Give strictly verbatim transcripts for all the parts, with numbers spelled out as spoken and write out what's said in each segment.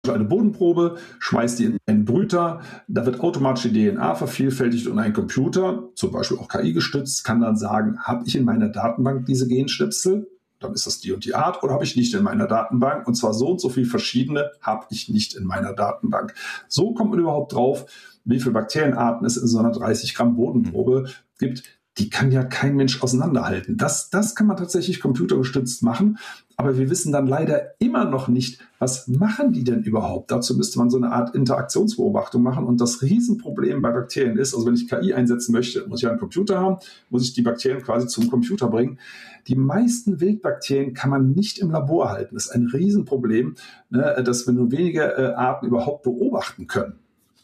eine Bodenprobe, schmeißt die in einen Brüter, da wird automatisch die D N A vervielfältigt und ein Computer, zum Beispiel auch K I gestützt, kann dann sagen, habe ich in meiner Datenbank diese Genschnipsel? Dann ist das die und die Art, oder habe ich nicht in meiner Datenbank? Und zwar so und so viele verschiedene habe ich nicht in meiner Datenbank. So kommt man überhaupt drauf, wie viele Bakterienarten es in so einer dreißig Gramm Bodenprobe gibt. Die kann ja kein Mensch auseinanderhalten. Das, das kann man tatsächlich computergestützt machen, aber wir wissen dann leider immer noch nicht, was machen die denn überhaupt? Dazu müsste man so eine Art Interaktionsbeobachtung machen, und das Riesenproblem bei Bakterien ist, also wenn ich K I einsetzen möchte, muss ich einen Computer haben, muss ich die Bakterien quasi zum Computer bringen. Die meisten Wildbakterien kann man nicht im Labor halten. Das ist ein Riesenproblem, ne, dass wir nur wenige äh, Arten überhaupt beobachten können.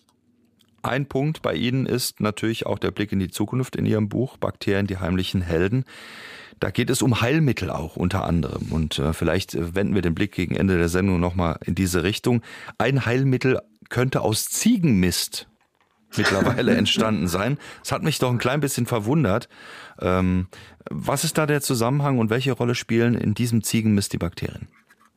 Ein Punkt bei Ihnen ist natürlich auch der Blick in die Zukunft in Ihrem Buch Bakterien, die heimlichen Helden. Da geht es um Heilmittel auch unter anderem. Und äh, vielleicht wenden wir den Blick gegen Ende der Sendung nochmal in diese Richtung. Ein Heilmittel könnte aus Ziegenmist mittlerweile entstanden sein. Das hat mich doch ein klein bisschen verwundert. Ähm, was ist da der Zusammenhang und welche Rolle spielen in diesem Ziegenmist die Bakterien?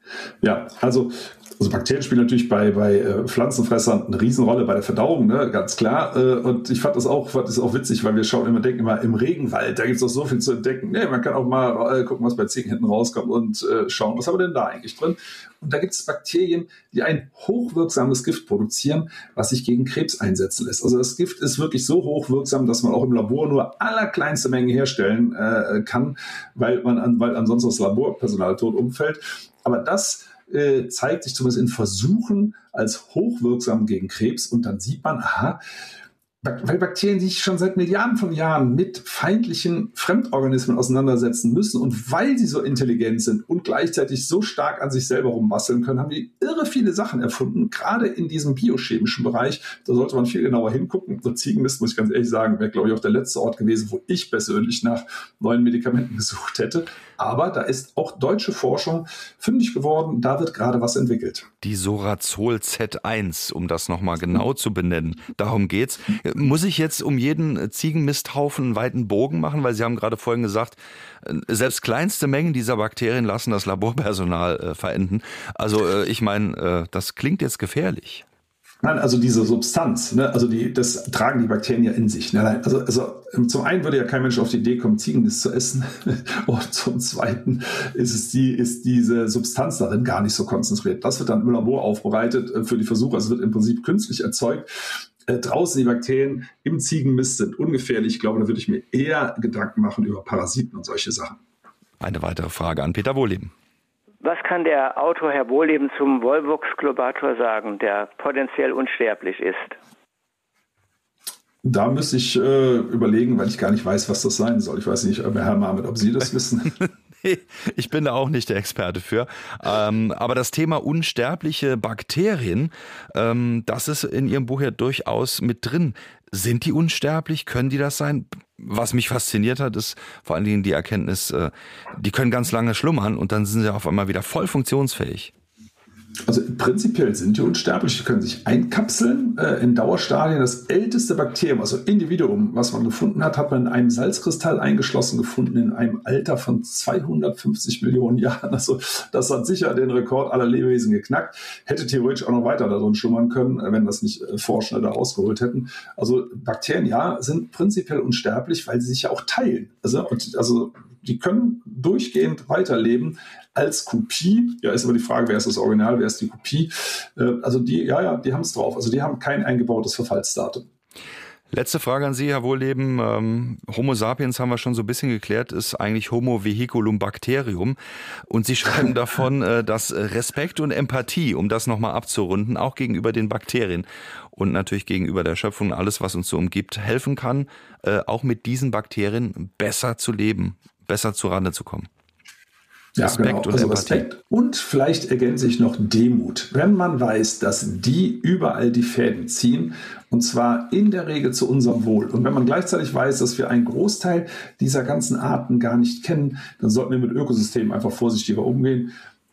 Ja, also Also Bakterien spielen natürlich bei, bei äh, Pflanzenfressern eine Riesenrolle bei der Verdauung, ne? Ganz klar. Äh, und ich fand das auch, fand das auch witzig, weil wir schauen immer, denken immer, im Regenwald, da gibt es auch so viel zu entdecken. Nee, man kann auch mal äh, gucken, was bei Ziegen hinten rauskommt und äh, schauen, was haben wir denn da eigentlich drin? Und da gibt es Bakterien, die ein hochwirksames Gift produzieren, was sich gegen Krebs einsetzen lässt. Also das Gift ist wirklich so hochwirksam, dass man auch im Labor nur allerkleinste Mengen herstellen äh, kann, weil man an, weil ansonsten das Laborpersonal tot umfällt. Aber das äh, zeigt sich zumindest in Versuchen als hochwirksam gegen Krebs, und dann sieht man, aha, weil Bakterien sich schon seit Milliarden von Jahren mit feindlichen Fremdorganismen auseinandersetzen müssen, und weil sie so intelligent sind und gleichzeitig so stark an sich selber rumbasteln können, haben die irre viele Sachen erfunden, gerade in diesem biochemischen Bereich. Da sollte man viel genauer hingucken. So Ziegenmist, muss ich ganz ehrlich sagen, wäre, glaube ich, auch der letzte Ort gewesen, wo ich persönlich nach neuen Medikamenten gesucht hätte. Aber da ist auch deutsche Forschung fündig geworden, da wird gerade was entwickelt. Die Sorazol Z eins, um das nochmal genau zu benennen, darum geht's. Muss ich jetzt um jeden Ziegenmisthaufen einen weiten Bogen machen? Weil Sie haben gerade vorhin gesagt, selbst kleinste Mengen dieser Bakterien lassen das Laborpersonal äh, verenden. Also äh, ich meine, äh, das klingt jetzt gefährlich. Nein, also diese Substanz, ne, also die, das tragen die Bakterien ja in sich. Ne? Also, also zum einen würde ja kein Mensch auf die Idee kommen, Ziegenmist zu essen. Und zum Zweiten ist es die, ist diese Substanz darin gar nicht so konzentriert. Das wird dann im Labor aufbereitet für die Versuche. Also wird im Prinzip künstlich erzeugt. Äh, draußen die Bakterien im Ziegenmist sind ungefährlich. Ich glaube, da würde ich mir eher Gedanken machen über Parasiten und solche Sachen. Eine weitere Frage an Peter Wohlleben. Was kann der Autor Herr Wohlleben zum Volvox-Globator sagen, der potenziell unsterblich ist? Da müsste ich äh, überlegen, weil ich gar nicht weiß, was das sein soll. Ich weiß nicht, Herr Marmet, ob Sie das wissen. Nee, ich bin da auch nicht der Experte für. Ähm, aber das Thema unsterbliche Bakterien, ähm, das ist in Ihrem Buch ja durchaus mit drin. Sind die unsterblich? Können die das sein? Was mich fasziniert hat, ist vor allen Dingen die Erkenntnis, äh, die können ganz lange schlummern und dann sind sie auf einmal wieder voll funktionsfähig. Also prinzipiell sind die unsterblich, die können sich einkapseln äh, in Dauerstadien. Das älteste Bakterium, also Individuum, was man gefunden hat, hat man in einem Salzkristall eingeschlossen gefunden in einem Alter von zweihundertfünfzig Millionen Jahren. Also das hat sicher den Rekord aller Lebewesen geknackt. Hätte theoretisch auch noch weiter darin schlummern können, wenn das nicht äh, Forscher da ausgeholt hätten. Also Bakterien, ja, sind prinzipiell unsterblich, weil sie sich ja auch teilen. Also, und, also die können durchgehend weiterleben als Kopie. Ja, ist aber die Frage, wer ist das Original, wer ist die Kopie? Also die, ja, ja, die haben es drauf. Also die haben kein eingebautes Verfallsdatum. Letzte Frage an Sie, Herr Wohlleben. Ähm, Homo sapiens haben wir schon so ein bisschen geklärt, ist eigentlich Homo vehiculum bacterium. Und Sie schreiben davon, äh, dass Respekt und Empathie, um das nochmal abzurunden, auch gegenüber den Bakterien und natürlich gegenüber der Schöpfung, alles, was uns so umgibt, helfen kann, äh, auch mit diesen Bakterien besser zu leben, besser zu Rande zu kommen. Ja, Respekt genau. und also Empathie. Respekt und vielleicht ergänze ich noch Demut. Wenn man weiß, dass die überall die Fäden ziehen, und zwar in der Regel zu unserem Wohl. Und wenn man gleichzeitig weiß, dass wir einen Großteil dieser ganzen Arten gar nicht kennen, dann sollten wir mit Ökosystemen einfach vorsichtiger umgehen.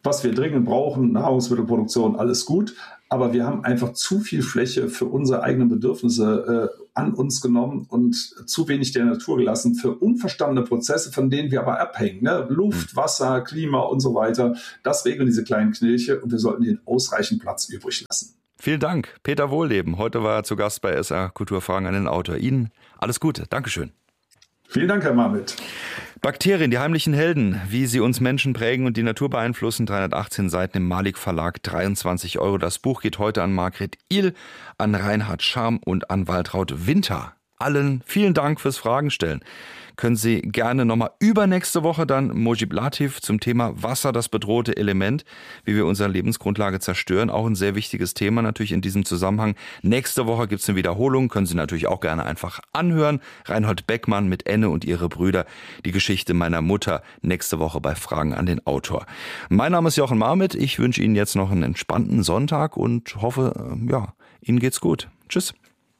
was wir dringend brauchen, Nahrungsmittelproduktion, alles gut. Aber wir haben einfach zu viel Fläche für unsere eigenen Bedürfnisse äh, an uns genommen und zu wenig der Natur gelassen für unverstandene Prozesse, von denen wir aber abhängen. Ne? Luft, Wasser, Klima und so weiter. Das regeln diese kleinen Knilche und wir sollten ihnen ausreichend Platz übrig lassen. Vielen Dank, Peter Wohlleben. Heute war er zu Gast bei S R Kulturfragen an den Autor. Ihnen alles Gute. Dankeschön. Vielen Dank, Herr Marmit. Bakterien, die heimlichen Helden, wie sie uns Menschen prägen und die Natur beeinflussen. dreihundertachtzehn Seiten im Malik Verlag, dreiundzwanzig Euro. Das Buch geht heute an Margret Ihl, an Reinhard Scharm und an Waltraud Winter. Allen vielen Dank fürs Fragen stellen. Können Sie gerne nochmal übernächste Woche dann Mojib Latif zum Thema Wasser, das bedrohte Element, wie wir unsere Lebensgrundlage zerstören. Auch ein sehr wichtiges Thema natürlich in diesem Zusammenhang. Nächste Woche gibt es eine Wiederholung, können Sie natürlich auch gerne einfach anhören. Reinhold Beckmann mit Enne und ihre Brüder, die Geschichte meiner Mutter, nächste Woche bei Fragen an den Autor. Mein Name ist Jochen Marmit, ich wünsche Ihnen jetzt noch einen entspannten Sonntag und hoffe, ja, Ihnen geht's gut. Tschüss.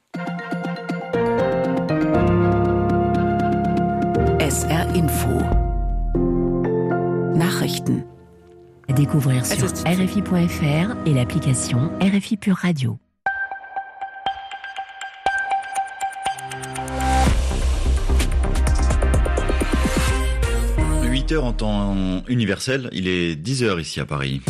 S R Info Nachrichten. À découvrir sur R F I point F R et l'application R F I Pure Radio. huit heures en temps universel, il est dix heures ici à Paris.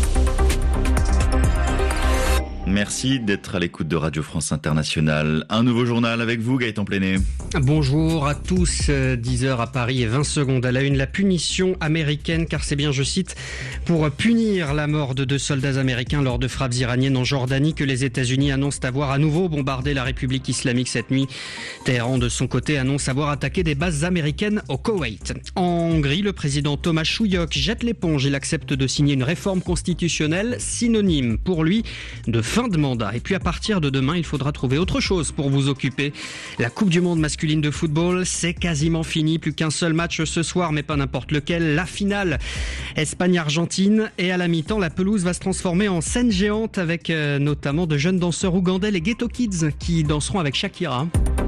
Merci d'être à l'écoute de Radio France Internationale. Un nouveau journal avec vous, Gaëtan Pléné. Bonjour à tous, dix heures à Paris et vingt secondes à la une. La punition américaine, car c'est bien, je cite, pour punir la mort de deux soldats américains lors de frappes iraniennes en Jordanie que les États-Unis annoncent avoir à nouveau bombardé la République islamique cette nuit. Téhéran, de son côté, annonce avoir attaqué des bases américaines au Koweït. En Hongrie, le président Thomas Choulyok jette l'éponge. Il accepte de signer une réforme constitutionnelle synonyme pour lui de fin de mandat. Et puis à partir de demain, il faudra trouver autre chose pour vous occuper. La Coupe du Monde masculine de football, c'est quasiment fini. Plus qu'un seul match ce soir, mais pas n'importe lequel. La finale, Espagne-Argentine. Et à la mi-temps, la pelouse va se transformer en scène géante avec euh, notamment de jeunes danseurs ougandais, les Ghetto Kids, qui danseront avec Shakira.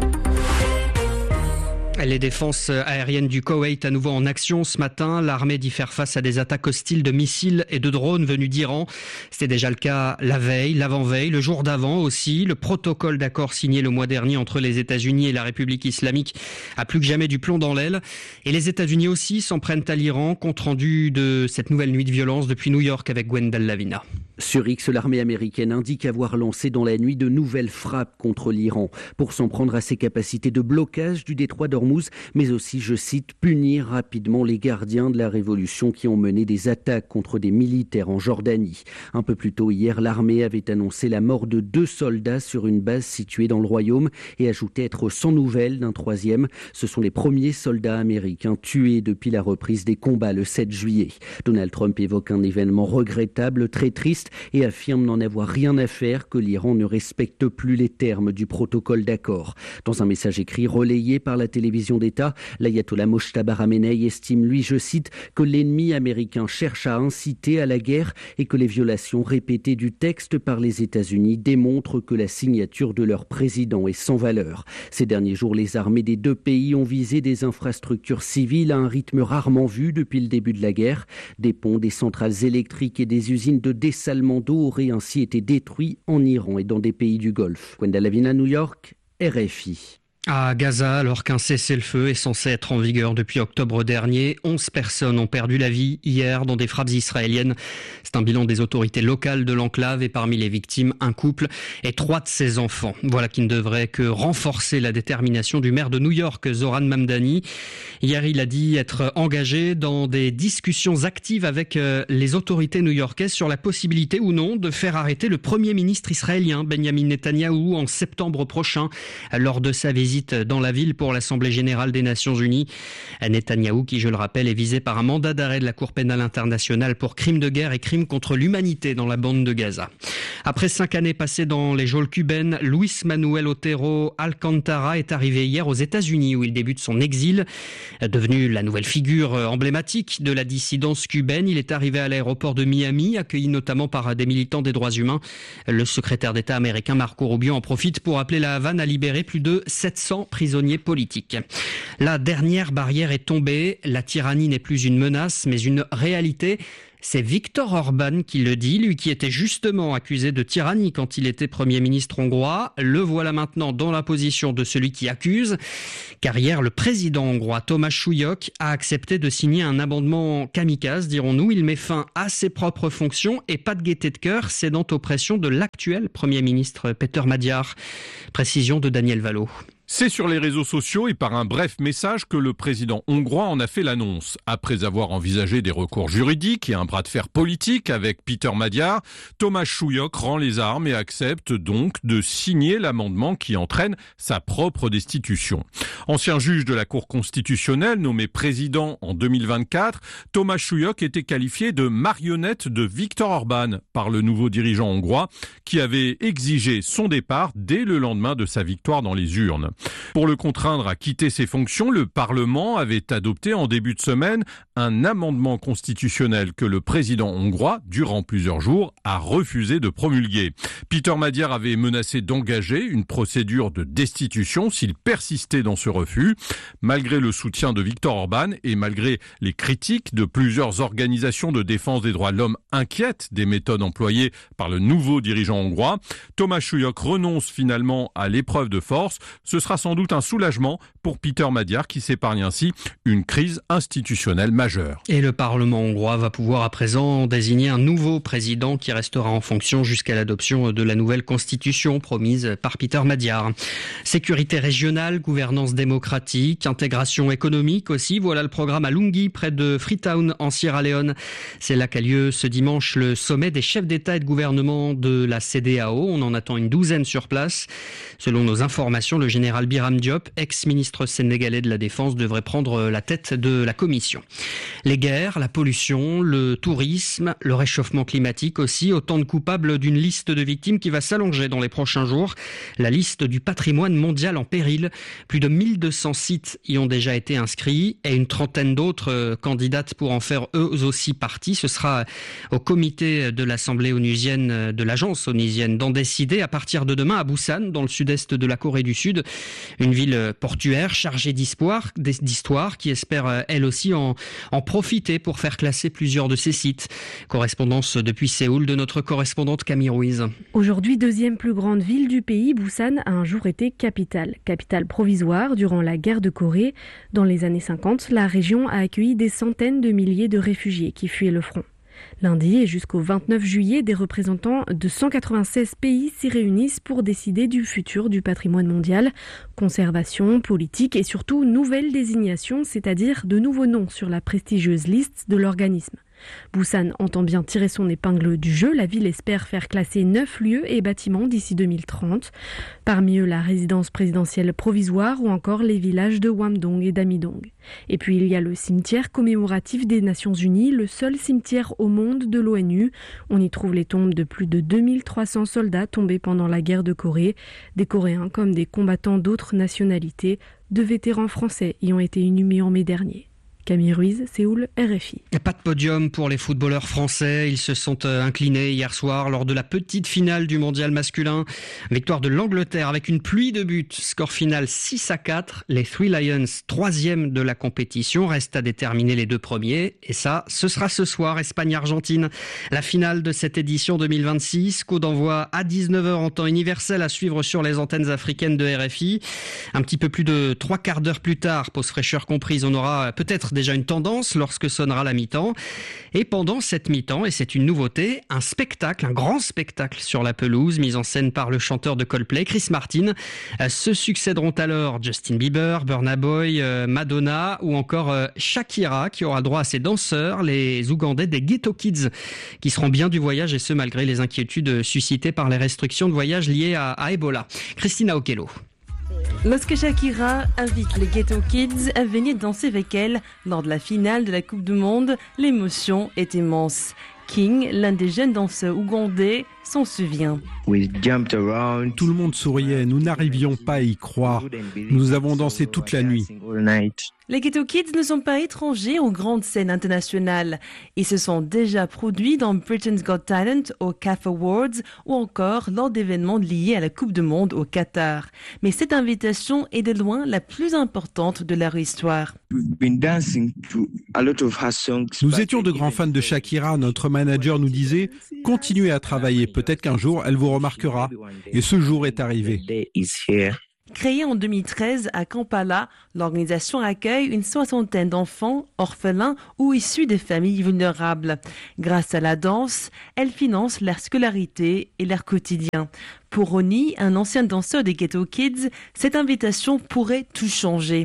Les défenses aériennes du Koweït à nouveau en action ce matin. L'armée dit faire face à des attaques hostiles de missiles et de drones venus d'Iran. C'était déjà le cas la veille, l'avant-veille, le jour d'avant aussi. Le protocole d'accord signé le mois dernier entre les États-Unis et la République islamique a plus que jamais du plomb dans l'aile. Et les États-Unis aussi s'en prennent à l'Iran. Compte rendu de cette nouvelle nuit de violence depuis New York avec Gwendal Lavina. Sur X, l'armée américaine indique avoir lancé dans la nuit de nouvelles frappes contre l'Iran pour s'en prendre à ses capacités de blocage du détroit d'Ormuz, mais aussi, je cite, punir rapidement les gardiens de la révolution qui ont mené des attaques contre des militaires en Jordanie. Un peu plus tôt hier, l'armée avait annoncé la mort de deux soldats sur une base située dans le royaume et ajouté être sans nouvelles d'un troisième. Ce sont les premiers soldats américains tués depuis la reprise des combats le sept juillet. Donald Trump évoque un événement regrettable, très triste, et affirme n'en avoir rien à faire, que l'Iran ne respecte plus les termes du protocole d'accord. Dans un message écrit relayé par la télévision d'État, l'ayatollah Mojtaba Khamenei estime, lui, je cite, que l'ennemi américain cherche à inciter à la guerre et que les violations répétées du texte par les États-Unis démontrent que la signature de leur président est sans valeur. Ces derniers jours, les armées des deux pays ont visé des infrastructures civiles à un rythme rarement vu depuis le début de la guerre. Des ponts, des centrales électriques et des usines de dessalement d'eau auraient ainsi été détruits en Iran et dans des pays du Golfe. Gwendal Lavina, New York, R F I. À Gaza, alors qu'un cessez-le-feu est censé être en vigueur depuis octobre dernier, onze personnes ont perdu la vie hier dans des frappes israéliennes. C'est un bilan des autorités locales de l'enclave et parmi les victimes, un couple et trois de ses enfants. Voilà qui ne devrait que renforcer la détermination du maire de New York, Zoran Mamdani. Hier, il a dit être engagé dans des discussions actives avec les autorités new-yorkaises sur la possibilité ou non de faire arrêter le premier ministre israélien, Benjamin Netanyahou, en septembre prochain, lors de sa visite dans la ville pour l'Assemblée générale des Nations Unies. Netanyahou, qui, je le rappelle, est visé par un mandat d'arrêt de la Cour pénale internationale pour crimes de guerre et crimes contre l'humanité dans la bande de Gaza. Après cinq années passées dans les geôles cubaines, Luis Manuel Otero Alcantara est arrivé hier aux États-Unis où il débute son exil. Devenu la nouvelle figure emblématique de la dissidence cubaine, il est arrivé à l'aéroport de Miami, accueilli notamment par des militants des droits humains. Le secrétaire d'État américain Marco Rubio en profite pour appeler la Havane à libérer plus de sept cents prisonniers politiques. La dernière barrière est tombée. La tyrannie n'est plus une menace, mais une réalité. C'est Viktor Orban qui le dit, lui qui était justement accusé de tyrannie quand il était Premier ministre hongrois. Le voilà maintenant dans la position de celui qui accuse, car hier, le président hongrois Thomas Súlyog a accepté de signer un amendement kamikaze, dirons-nous. Il met fin à ses propres fonctions et pas de gaieté de cœur, cédant aux pressions de l'actuel Premier ministre Péter Magyar. Précision de Daniel Valo. C'est sur les réseaux sociaux et par un bref message que le président hongrois en a fait l'annonce. Après avoir envisagé des recours juridiques et un bras de fer politique avec Péter Magyar, Thomas Súlyog rend les armes et accepte donc de signer l'amendement qui entraîne sa propre destitution. Ancien juge de la Cour constitutionnelle nommé président en deux mille vingt-quatre, Thomas Súlyog était qualifié de marionnette de Viktor Orban par le nouveau dirigeant hongrois qui avait exigé son départ dès le lendemain de sa victoire dans les urnes. Pour le contraindre à quitter ses fonctions, le Parlement avait adopté en début de semaine un amendement constitutionnel que le président hongrois, durant plusieurs jours, a refusé de promulguer. Péter Magyar avait menacé d'engager une procédure de destitution s'il persistait dans ce refus. Malgré le soutien de Viktor Orban et malgré les critiques de plusieurs organisations de défense des droits de l'homme inquiètes des méthodes employées par le nouveau dirigeant hongrois, Thomas Súlyog renonce finalement à l'épreuve de force. Ce sera sans doute un soulagement pour Péter Magyar qui s'épargne ainsi une crise institutionnelle majeure. Et le Parlement hongrois va pouvoir à présent désigner un nouveau président qui restera en fonction jusqu'à l'adoption de la nouvelle constitution promise par Péter Magyar. Sécurité régionale, gouvernance démocratique, intégration économique aussi. Voilà le programme à Lungi, près de Freetown en Sierra Leone. C'est là qu'a lieu ce dimanche le sommet des chefs d'État et de gouvernement de la C E D E A O. On en attend une douzaine sur place. Selon nos informations, le général Biram Diop, ex-ministre sénégalais de la Défense, devrait prendre la tête de la commission. Les guerres, la pollution, le tourisme, le réchauffement climatique aussi, autant de coupables d'une liste de victimes qui va s'allonger dans les prochains jours. La liste du patrimoine mondial en péril. Plus de mille deux cents sites y ont déjà été inscrits et une trentaine d'autres candidates pour en faire eux aussi partie. Ce sera au comité de l'Assemblée onusienne, de l'agence onusienne, d'en décider à partir de demain à Busan, dans le sud-est de la Corée du Sud. Une ville portuaire chargée d'histoire, d'histoire qui espère elle aussi en, en profiter pour faire classer plusieurs de ses sites. Correspondance depuis Séoul de notre correspondante Camille Ruiz. Aujourd'hui, deuxième plus grande ville du pays, Busan a un jour été capitale. Capitale provisoire durant la guerre de Corée. Dans les années cinquante, la région a accueilli des centaines de milliers de réfugiés qui fuyaient le front. Lundi et jusqu'au vingt-neuf juillet, des représentants de cent quatre-vingt-seize pays s'y réunissent pour décider du futur du patrimoine mondial. Conservation, politique et surtout nouvelle désignation, c'est-à-dire de nouveaux noms sur la prestigieuse liste de l'organisme. Busan entend bien tirer son épingle du jeu. La ville espère faire classer neuf lieux et bâtiments d'ici deux mille trente. Parmi eux, la résidence présidentielle provisoire ou encore les villages de Hwamdong et d'Amidong. Et puis il y a le cimetière commémoratif des Nations Unies, le seul cimetière au monde de l'ONU. On y trouve les tombes de plus de deux mille trois cents soldats tombés pendant la guerre de Corée. Des Coréens comme des combattants d'autres nationalités. Deux vétérans français y ont été inhumés en mai dernier. Camille Ruiz, Séoul, R F I. Pas de podium pour les footballeurs français. Ils se sont inclinés hier soir lors de la petite finale du mondial masculin. Victoire de l'Angleterre avec une pluie de buts. Score final six à quatre. Les Three Lions, troisième de la compétition, restent à déterminer les deux premiers. Et ça, ce sera ce soir, Espagne-Argentine. La finale de cette édition deux mille vingt-six. Coup d'envoi à dix-neuf heures en temps universel à suivre sur les antennes africaines de R F I. Un petit peu plus de trois quarts d'heure plus tard, pause fraîcheur comprise, on aura peut-être déjà une tendance lorsque sonnera la mi-temps. Et pendant cette mi-temps, et c'est une nouveauté, un spectacle, un grand spectacle sur la pelouse, mis en scène par le chanteur de Coldplay, Chris Martin. Se succéderont alors Justin Bieber, Burna Boy, Madonna ou encore Shakira, qui aura droit à ses danseurs, les Ougandais des Ghetto Kids, qui seront bien du voyage, et ce malgré les inquiétudes suscitées par les restrictions de voyage liées à, à Ebola. Christina Okello. Lorsque Shakira invite les Ghetto Kids à venir danser avec elle lors de la finale de la Coupe du Monde, l'émotion est immense. King, l'un des jeunes danseurs ougandais, s'en souvient. Tout le monde souriait, nous n'arrivions pas à y croire. Nous avons dansé toute la nuit. Les Ghetto Kids ne sont pas étrangers aux grandes scènes internationales. Ils se sont déjà produits dans Britain's Got Talent, au C A F Awards ou encore lors d'événements liés à la Coupe du Monde au Qatar. Mais cette invitation est de loin la plus importante de leur histoire. Nous étions de grands fans de Shakira. Notre manager nous disait « Continuez à travailler, peut-être qu'un jour elle vous remarquera ». Et ce jour est arrivé. Créée en deux mille treize à Kampala, l'organisation accueille une soixantaine d'enfants, orphelins ou issus des familles vulnérables. Grâce à la danse, elle finance leur scolarité et leur quotidien. Pour Ronnie, un ancien danseur des Ghetto Kids, cette invitation pourrait tout changer.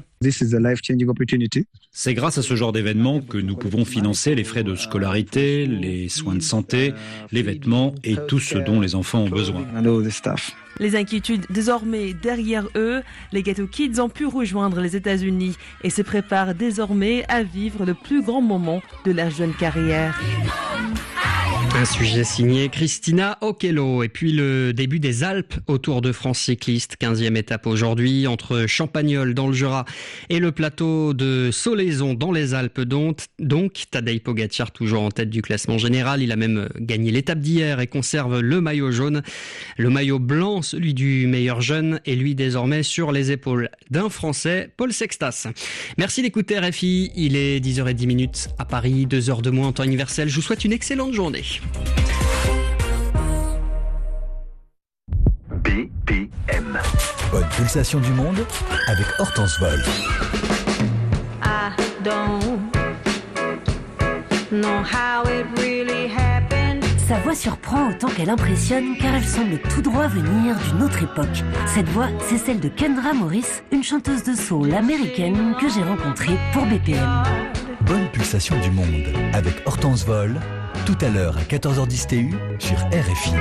C'est grâce à ce genre d'événement que nous pouvons financer les frais de scolarité, les soins de santé, les vêtements et tout ce dont les enfants ont besoin. Les inquiétudes désormais derrière eux, les Ghetto Kids ont pu rejoindre les États-Unis et se préparent désormais à vivre le plus grand moment de leur jeune carrière. Un sujet signé Christina Okello. Et puis le début des Alpes au Tour de France cycliste. quinzième étape aujourd'hui entre Champagnole dans le Jura et le plateau de Solaison dans les Alpes. Donc, donc Tadej Pogačar toujours en tête du classement général. Il a même gagné l'étape d'hier et conserve le maillot jaune. Le maillot blanc, celui du meilleur jeune, est lui désormais sur les épaules d'un Français, Paul Sextas. Merci d'écouter R F I. Il est dix heures dix à Paris, deux heures de moins en temps universel. Je vous souhaite une excellente journée. B P M. Bonne pulsation du monde avec Hortense Vol. I don't know how it really happened. Sa voix surprend autant qu'elle impressionne car elle semble tout droit venir d'une autre époque. Cette voix, c'est celle de Kendra Morris, une chanteuse de soul américaine que j'ai rencontrée pour B P M. Bonne pulsation du monde avec Hortense Vol. Tout à l'heure à quatorze heures dix T U sur R F I.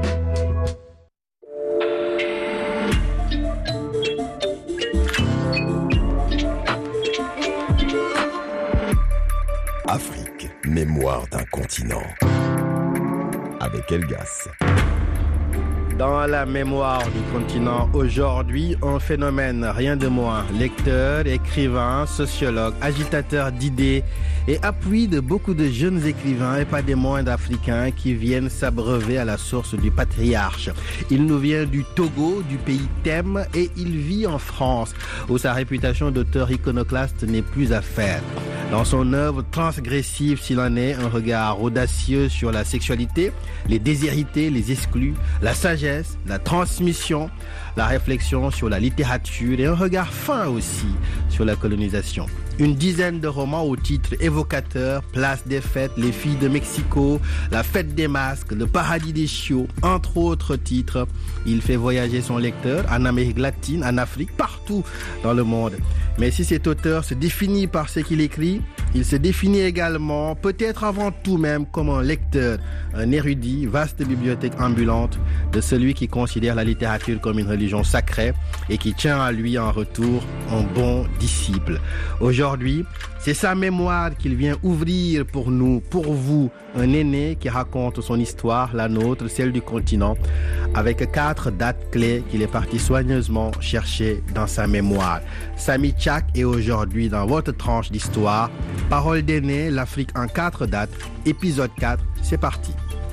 Afrique, mémoire d'un continent. Avec Elgas. Dans la mémoire du continent, aujourd'hui, un phénomène, rien de moins. Lecteur, écrivain, sociologue, agitateur d'idées et appui de beaucoup de jeunes écrivains et pas des moindres africains qui viennent s'abreuver à la source du patriarche. Il nous vient du Togo, du pays Thème, et il vit en France, où sa réputation d'auteur iconoclaste n'est plus à faire. Dans son œuvre transgressive, s'il en est, un regard audacieux sur la sexualité, les déshérités, les exclus, la sagesse, la transmission, la réflexion sur la littérature et un regard fin aussi sur la colonisation. Une dizaine de romans au titre évocateur, Place des Fêtes, Les Filles de Mexico, La Fête des Masques, Le Paradis des Chiots, entre autres titres. Il fait voyager son lecteur en Amérique latine, en Afrique, partout dans le monde. Mais si cet auteur se définit par ce qu'il écrit, il se définit également, peut-être avant tout même, comme un lecteur, un érudit, vaste bibliothèque ambulante de celui qui considère la littérature comme une religion sacrée et qui tient à lui en retour un bon disciple. Aujourd'hui, c'est sa mémoire qu'il vient ouvrir pour nous, pour vous, un aîné qui raconte son histoire, la nôtre, celle du continent, avec quatre dates clés qu'il est parti soigneusement chercher dans sa mémoire. Samy Tchak est aujourd'hui dans votre tranche d'histoire. Parole d'aîné, l'Afrique en quatre dates, épisode quatre, c'est parti.